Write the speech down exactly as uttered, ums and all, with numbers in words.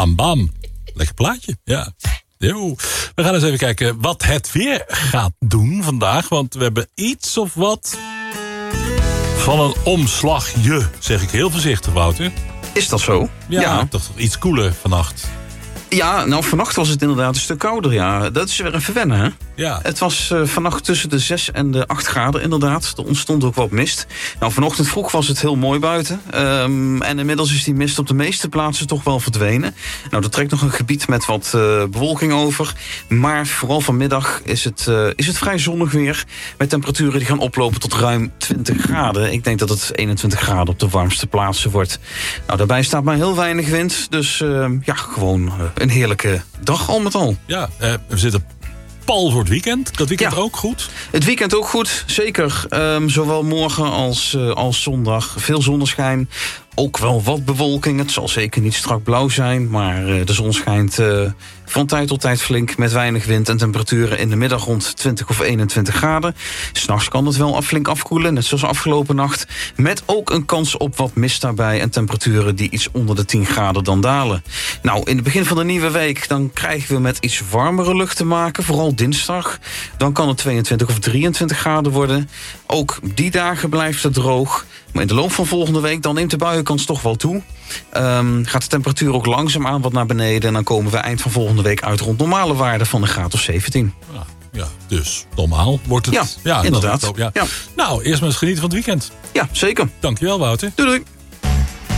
Bam bam. Lekker plaatje, ja. Yo. We gaan eens even kijken wat het weer gaat doen vandaag. Want we hebben iets of wat van een omslagje, zeg ik heel voorzichtig, Wouter. Is dat zo? Ja, ja. Toch iets koeler vannacht. Ja, nou vannacht was het inderdaad een stuk kouder, ja. Dat is weer even wennen, hè? Ja. Het was uh, vannacht tussen de zes en de acht graden, inderdaad. Er ontstond ook wat mist. Nou, vanochtend vroeg was het heel mooi buiten. Um, en inmiddels is die mist op de meeste plaatsen toch wel verdwenen. Nou, er trekt nog een gebied met wat uh, bewolking over. Maar vooral vanmiddag is het, uh, is het vrij zonnig weer. Met temperaturen die gaan oplopen tot ruim twintig graden. Ik denk dat het eenentwintig graden op de warmste plaatsen wordt. Nou, daarbij staat maar heel weinig wind. Dus uh, ja, gewoon uh, een heerlijke dag al met al. Ja, uh, we zitten pal voor het weekend. Dat weekend ja. ook goed? Het weekend ook goed, zeker. Um, zowel morgen als, uh, als zondag. Veel zonneschijn. Ook wel wat bewolking. Het zal zeker niet strak blauw zijn. Maar uh, de zon schijnt uh, van tijd tot tijd flink met weinig wind. En temperaturen in de middag rond twintig of eenentwintig graden. 'S Nachts kan het wel flink afkoelen. Net zoals afgelopen nacht. Met ook een kans op wat mist daarbij. En temperaturen die iets onder de tien graden dan dalen. Nou, in het begin van de nieuwe week. Dan krijgen we met iets warmere lucht te maken. Vooral dinsdag. Dan kan het tweeëntwintig of drieëntwintig graden worden. Ook die dagen blijft het droog. Maar in de loop van volgende week dan neemt de buienkans toch wel toe. Um, gaat de temperatuur ook langzaamaan wat naar beneden. En dan komen we eind van volgende week uit rond normale waarden van een graad of zeventien. Ja, ja, dus normaal wordt het. Ja, ja inderdaad. Ook, ja. Ja. Nou, eerst maar eens genieten van het weekend. Ja, zeker. Dankjewel, Wouter. Doei doei.